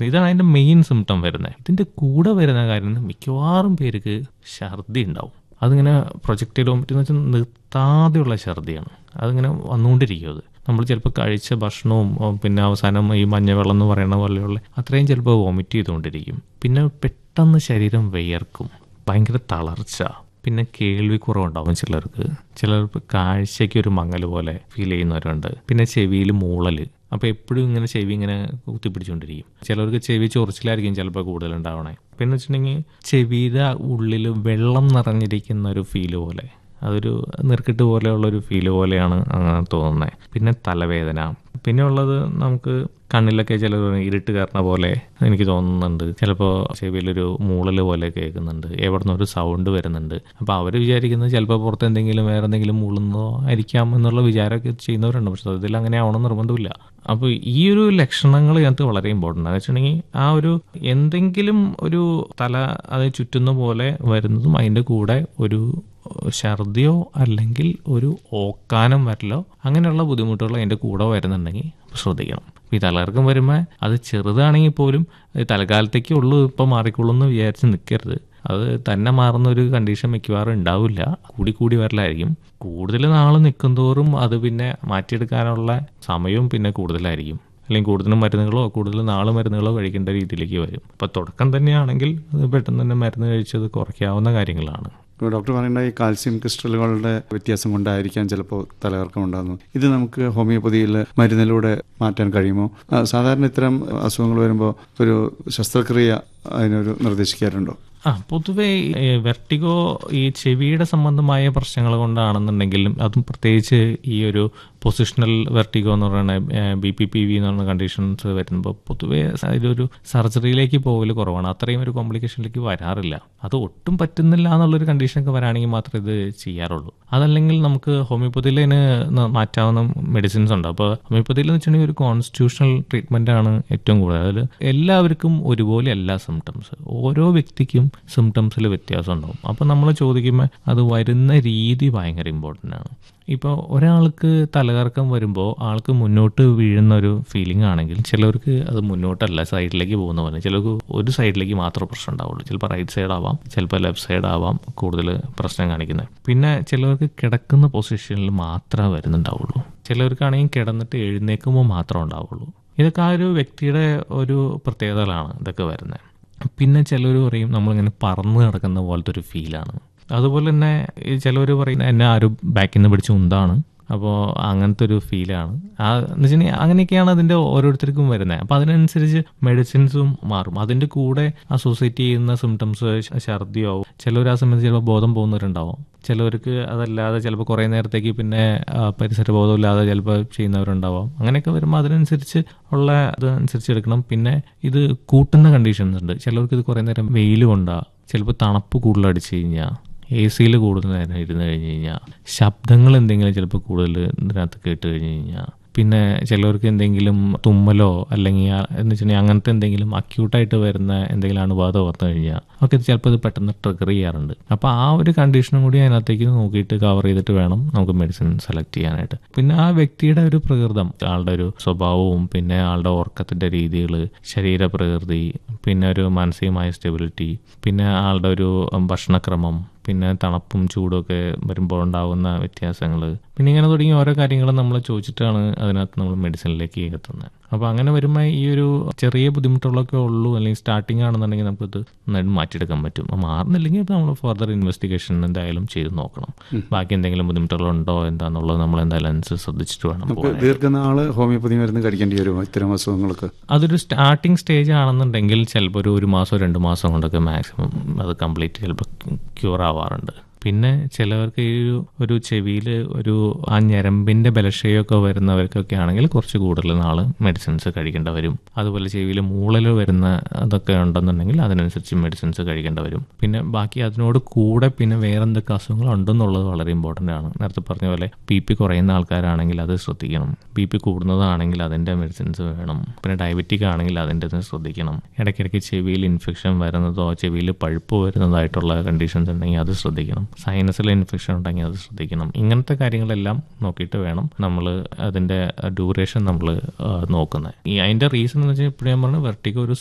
മനസ്സിലായി. ഇതാണ് അതിൻ്റെ മെയിൻ സിംറ്റം വരുന്നത്. ഇതിൻ്റെ കൂടെ വരുന്ന കാര്യം മിക്കവാറും പേർക്ക് ഛർദി ഉണ്ടാവും. അതിങ്ങനെ പ്രൊജക്റ്റൈൽ വോമിറ്റ് എന്ന് വെച്ചാൽ നിർത്താതെയുള്ള ഛർദിയാണ്. അതിങ്ങനെ വന്നുകൊണ്ടിരിക്കും. അത് നമ്മൾ ചിലപ്പോൾ കഴിച്ച ഭക്ഷണവും പിന്നെ അവസാനം ഈ മഞ്ഞവെള്ളം എന്ന് പറയുന്ന പോലെയുള്ള അത്രയും ചിലപ്പോൾ വോമിറ്റ് ചെയ്തുകൊണ്ടിരിക്കും. പിന്നെ പെട്ടെന്ന് ശരീരം വിയർക്കും, ഭയങ്കര തളർച്ച, പിന്നെ കേൾവി കുറവുണ്ടാവും ചിലർക്ക് കാഴ്ചയ്ക്ക് ഒരു മങ്ങൽ പോലെ ഫീൽ ചെയ്യുന്നവരുണ്ട്. പിന്നെ ചെവിയിൽ മൂളൽ, അപ്പോൾ എപ്പോഴും ഇങ്ങനെ ചെവി ഇങ്ങനെ കുത്തിപ്പിടിച്ചുകൊണ്ടിരിക്കും. ചിലർക്ക് ചെവി ചൊറിച്ചിലായിരിക്കും ചിലപ്പോൾ കൂടുതലുണ്ടാവണേ. പിന്നെ വെച്ചിട്ടുണ്ടെങ്കിൽ ചെവിയുടെ ഉള്ളിൽ വെള്ളം നിറഞ്ഞിരിക്കുന്ന ഒരു ഫീല് പോലെ, അതൊരു നീർക്കെട്ട് പോലെയുള്ളൊരു ഫീല് പോലെയാണ് അങ്ങനെ തോന്നുന്നത്. പിന്നെ തലവേദന, പിന്നെ ഉള്ളത് നമുക്ക് കണ്ണിലൊക്കെ ചില ഇരുട്ട് കയറുന്ന പോലെ എനിക്ക് തോന്നുന്നുണ്ട്. ചിലപ്പോൾ ചെവിയിലൊരു മൂളൽ പോലെ കേൾക്കുന്നുണ്ട്, എവിടെ നിന്നൊരു സൗണ്ട് വരുന്നുണ്ട്. അപ്പോൾ അവർ വിചാരിക്കുന്നത് ചിലപ്പോൾ പുറത്ത് എന്തെങ്കിലും വേറെ എന്തെങ്കിലും മൂളുന്നതോ ആയിരിക്കാം എന്നുള്ള വിചാരമൊക്കെ ചെയ്യുന്നവരുണ്ട്. പക്ഷെ അതിൽ അങ്ങനെ ആവണം നിർബന്ധമില്ല. അപ്പോൾ ഈ ഒരു ലക്ഷണങ്ങൾ ഇതിനകത്ത് വളരെ ഇമ്പോർട്ടൻ്റ് ആണ്. വെച്ചിട്ടുണ്ടെങ്കിൽ ആ ഒരു എന്തെങ്കിലും ഒരു തല അത് ചുറ്റുന്ന പോലെ വരുന്നതും അതിൻ്റെ കൂടെ ഒരു ഛർദിയോ അല്ലെങ്കിൽ ഒരു ഓക്കാനം വരലോ അങ്ങനെയുള്ള ബുദ്ധിമുട്ടുകൾ അതിൻ്റെ കൂടെ വരുന്നുണ്ടെങ്കിൽ ശ്രദ്ധിക്കണം. ഈ തലകറക്കം വരുമ്പോൾ അത് ചെറുതാണെങ്കിൽ പോലും തൽക്കാലത്തേക്കേ ഉള്ളൂ, ഇപ്പം മാറിക്കൊള്ളും എന്ന് വിചാരിച്ച് നിൽക്കരുത്. അത് തന്നെ മാറുന്ന ഒരു കണ്ടീഷൻ മിക്കവാറും ഉണ്ടാവില്ല, കൂടി വരലായിരിക്കും. കൂടുതൽ നാൾ നിൽക്കുന്തോറും അത് പിന്നെ മാറ്റിയെടുക്കാനുള്ള സമയവും പിന്നെ കൂടുതലായിരിക്കും. അല്ലെങ്കിൽ കൂടുതൽ മരുന്നുകളോ കൂടുതൽ നാൾ മരുന്നുകളോ കഴിക്കേണ്ട രീതിയിലേക്ക് വരും. അപ്പോൾ തുടക്കം തന്നെയാണെങ്കിൽ അത് പെട്ടെന്ന് തന്നെ മരുന്ന് കഴിച്ചത് കുറയ്ക്കാവുന്ന കാര്യങ്ങളാണ്. ഡോക്ടർ പറയേണ്ട ഈ കാൽസ്യം ക്രിസ്റ്റലുകളുടെ വ്യത്യാസം കൊണ്ടായിരിക്കാം ചിലപ്പോൾ തലകറക്കം ഉണ്ടാകുന്നു. ഇത് നമുക്ക് ഹോമിയോപ്പതിയിൽ മരുന്നിലൂടെ മാറ്റാൻ കഴിയുമോ? സാധാരണ ഇത്തരം അസുഖങ്ങൾ വരുമ്പോൾ ഒരു ശസ്ത്രക്രിയ അതിനൊരു നിർദ്ദേശിക്കാറുണ്ടോ? പൊതുവേ വെർട്ടിഗോ ഈ ചെവിയുടെ സംബന്ധമായ പ്രശ്നങ്ങൾ കൊണ്ടാണെന്നുണ്ടെങ്കിലും, അതും പ്രത്യേകിച്ച് ഈ ഒരു പൊസിഷണൽ വെർട്ടിഗോ എന്ന് പറയുന്ന BPPV എന്ന് പറയുന്ന കണ്ടീഷൻസ് വരുമ്പോൾ പൊതുവേ ഇതൊരു സർജറിയിലേക്ക് പോകൽ കുറവാണ്. അത്രയും ഒരു കോംപ്ലിക്കേഷനിലേക്ക് വരാറില്ല. അത് ഒട്ടും പറ്റുന്നില്ല എന്നുള്ളൊരു കണ്ടീഷനൊക്കെ വരാണെങ്കിൽ മാത്രമേ ഇത് ചെയ്യാറുള്ളൂ. അതല്ലെങ്കിൽ നമുക്ക് ഹോമിയോപ്പതിയിൽ അതിന് മാറ്റാവുന്ന മെഡിസിൻസ് ഉണ്ട്. അപ്പോൾ ഹോമിയോപ്പതിയിൽ എന്ന് വെച്ചിട്ടുണ്ടെങ്കിൽ ഒരു കോൺസ്റ്റിറ്റ്യൂഷണൽ ട്രീറ്റ്മെൻ്റ് ആണ് ഏറ്റവും കൂടുതൽ. അതിൽ എല്ലാവർക്കും ഒരുപോലെ അല്ല സിംറ്റംസ്, ഓരോ വ്യക്തിക്കും സിംറ്റംസിൽ വ്യത്യാസം ഉണ്ടാവും. അപ്പോൾ നമ്മൾ ചോദിക്കുമ്പോൾ അത് വരുന്ന രീതി ഭയങ്കര ഇമ്പോർട്ടൻ്റ് ആണ്. ഇപ്പോൾ ഒരാൾക്ക് തലകറക്കം വരുമ്പോൾ ആൾക്ക് മുന്നോട്ട് വീഴുന്ന ഒരു ഫീലിംഗ് ആണെങ്കിൽ ചിലവർക്ക് അത് മുന്നോട്ടല്ല സൈഡിലേക്ക് പോകുന്ന പോലെ, ചിലർക്ക് ഒരു സൈഡിലേക്ക് മാത്രമേ പ്രശ്നം ഉണ്ടാവുള്ളൂ. ചിലപ്പോൾ റൈറ്റ് സൈഡ് ആവാം, ചിലപ്പോൾ ലെഫ്റ്റ് സൈഡ് ആവാം കൂടുതൽ പ്രശ്നം കാണിക്കുന്നത്. പിന്നെ ചിലവർക്ക് കിടക്കുന്ന പൊസിഷനിൽ മാത്രമേ വരുന്നുണ്ടാവുള്ളൂ, ചിലവർക്കാണെങ്കിൽ കിടന്നിട്ട് എഴുന്നേൽക്കുമ്പോൾ മാത്രമേ ഉണ്ടാവുള്ളൂ. ഇതൊക്കെ ആ ഒരു വ്യക്തിയുടെ ഒരു പ്രത്യേകതകളാണ് ഇതൊക്കെ വരുന്നത്. പിന്നെ ചിലർ പറയും നമ്മളിങ്ങനെ പറന്ന് കിടക്കുന്ന പോലത്തെ ഒരു ഫീലാണ്. അതുപോലെ തന്നെ ചിലവർ പറയുന്നത് എന്നെ ആരും ബാക്കിൽ നിന്ന് പിടിച്ച് ഉന്താണ്, അപ്പോൾ അങ്ങനത്തെ ഒരു ഫീലാണ്. എന്ന് വെച്ചിട്ടുണ്ടെങ്കിൽ അങ്ങനെയൊക്കെയാണ് അതിൻ്റെ ഓരോരുത്തർക്കും വരുന്നത്. അപ്പോൾ അതിനനുസരിച്ച് മെഡിസിൻസും മാറും. അതിൻ്റെ കൂടെ അസോസിയേറ്റ് ചെയ്യുന്ന സിംറ്റംസ് ഛർദിയാവും. ചിലവർ ആ സമയത്ത് ചിലപ്പോൾ ബോധം പോകുന്നവരുണ്ടാവും, ചിലവർക്ക് അതല്ലാതെ ചിലപ്പോൾ കുറേ നേരത്തേക്ക് പിന്നെ പരിസരബോധമില്ലാതെ ചിലപ്പോൾ ചെയ്യുന്നവരുണ്ടാവാം. അങ്ങനെയൊക്കെ വരുമ്പോൾ അതിനനുസരിച്ച് ഉള്ള അതനുസരിച്ച് എടുക്കണം. പിന്നെ ഇത് കൂട്ടുന്ന കണ്ടീഷൻസ് ഉണ്ട്. ചിലവർക്ക് ഇത് കുറേ നേരം വെയിൽ കൊണ്ടാൽ, ചിലപ്പോൾ തണുപ്പ് കൂടുതലടിച്ച് കഴിഞ്ഞാൽ, AC കൂടുതൽ നേരം ഇരുന്ന് കഴിഞ്ഞ് കഴിഞ്ഞാൽ, ശബ്ദങ്ങൾ എന്തെങ്കിലും ചിലപ്പോൾ കൂടുതൽ ഇതിനകത്ത് കേട്ട് കഴിഞ്ഞ് കഴിഞ്ഞാൽ, പിന്നെ ചിലവർക്ക് എന്തെങ്കിലും തുമ്മലോ അല്ലെങ്കിൽ എന്ന് വെച്ചിട്ടുണ്ടെങ്കിൽ അങ്ങനത്തെ എന്തെങ്കിലും അക്യൂട്ടായിട്ട് വരുന്ന എന്തെങ്കിലും അണുബാധ വന്നു കഴിഞ്ഞാൽ ഒക്കെ ചിലപ്പോൾ ഇത് പെട്ടെന്ന് ട്രിഗർ ചെയ്യാറുണ്ട്. അപ്പോൾ ആ ഒരു കണ്ടീഷനും കൂടി അതിനകത്തേക്ക് നോക്കിയിട്ട് കവർ ചെയ്തിട്ട് വേണം നമുക്ക് മെഡിസിൻ സെലക്ട് ചെയ്യാനായിട്ട്. പിന്നെ ആ വ്യക്തിയുടെ ഒരു പ്രകൃതം, ആളുടെ ഒരു സ്വഭാവവും പിന്നെ ആളുടെ ഉറക്കത്തിൻ്റെ രീതികൾ, ശരീരപ്രകൃതി, പിന്നെ ഒരു മാനസികമായ സ്റ്റെബിലിറ്റി, പിന്നെ ആളുടെ ഒരു ഭക്ഷണക്രമം, പിന്നെ തണുപ്പും ചൂടുമൊക്കെ വരുമ്പോൾ ഉണ്ടാകുന്ന വ്യത്യാസങ്ങൾ, പിന്നെ ഇങ്ങനെ തുടങ്ങി ഓരോ കാര്യങ്ങളും നമ്മൾ ചോദിച്ചിട്ടാണ് അതിനകത്ത് നമ്മൾ മെഡിസിനിലേക്ക് എത്തുന്നത്. അപ്പോൾ അങ്ങനെ വരുമ്പോൾ ഈ ഒരു ചെറിയ ബുദ്ധിമുട്ടുകളൊക്കെ ഉള്ളൂ അല്ലെങ്കിൽ സ്റ്റാർട്ടിങ് ആണെന്നുണ്ടെങ്കിൽ നമുക്കിത് നന്നായിട്ട് മാറ്റിയെടുക്കാൻ പറ്റും. മാറുന്നില്ലെങ്കിൽ ഇപ്പോൾ നമ്മൾ ഫർദർ ഇൻവെസ്റ്റിഗേഷൻ എന്തായാലും ചെയ്ത് നോക്കണം. ബാക്കി എന്തെങ്കിലും ബുദ്ധിമുട്ടുകളുണ്ടോ എന്താണെന്നുള്ളത് നമ്മൾ എന്തായാലും അനുസരിച്ച് ശ്രദ്ധിച്ചിട്ട് വേണം. ദീർഘനാൾ ഹോമിയോപ്പതി മരുന്ന് കഴിക്കേണ്ടി വരും ഇത്തരം അസുഖങ്ങൾക്ക്? അതൊരു സ്റ്റാർട്ടിങ് സ്റ്റേജ് ആണെന്നുണ്ടെങ്കിൽ ചിലപ്പോൾ ഒരു മാസമോ 2 മാസം കൊണ്ടൊക്കെ മാക്സിമം അത് കംപ്ലീറ്റ് ചിലപ്പോൾ ക്യൂർ ആവാറുണ്ട്. പിന്നെ ചിലവർക്ക് ഈ ഒരു ചെവിയിൽ ഒരു ആ ഞരമ്പിൻ്റെ ബലക്ഷയമൊക്കെ വരുന്നവർക്കൊക്കെ ആണെങ്കിൽ കുറച്ച് കൂടുതൽ നാൾ മെഡിസിൻസ് കഴിക്കേണ്ടി വരും. അതുപോലെ ചെവിയിൽ മൂളൽ വരുന്ന അതൊക്കെ ഉണ്ടെന്നുണ്ടെങ്കിൽ അതിനനുസരിച്ച് മെഡിസിൻസ് കഴിക്കേണ്ടി വരും. പിന്നെ ബാക്കി അതിനോട് കൂടെ പിന്നെ വേറെ എന്തൊക്കെ അസുഖങ്ങളുണ്ടെന്നുള്ളത് വളരെ ഇമ്പോർട്ടൻ്റ് ആണ്. നേരത്തെ പറഞ്ഞ പോലെ BP കുറയുന്ന ആൾക്കാരാണെങ്കിൽ അത് ശ്രദ്ധിക്കണം, BP കൂടുന്നതാണെങ്കിൽ അതിൻ്റെ മെഡിസിൻസ് വേണം. പിന്നെ ഡയബറ്റിക് ആണെങ്കിൽ അതിൻ്റെ ശ്രദ്ധിക്കണം. ഇടയ്ക്കിടയ്ക്ക് ചെവിയിൽ ഇൻഫെക്ഷൻ വരുന്നതോ ചെവിയിൽ പഴുപ്പ് വരുന്നതായിട്ടുള്ള കണ്ടീഷൻസ് ഉണ്ടെങ്കിൽ അത് ശ്രദ്ധിക്കണം. സൈനസിൽ ഇൻഫെക്ഷൻ ഉണ്ടെങ്കിൽ അത് ശ്രദ്ധിക്കണം. ഇങ്ങനത്തെ കാര്യങ്ങളെല്ലാം നോക്കിയിട്ട് വേണം നമ്മൾ അതിൻ്റെ ഡ്യൂറേഷൻ നമ്മൾ നോക്കുന്നത്. അതിൻ്റെ റീസൺ എന്ന് വെച്ചാൽ ഇപ്പോഴും ഞാൻ പറഞ്ഞ വെർട്ടിഗോ ഒരു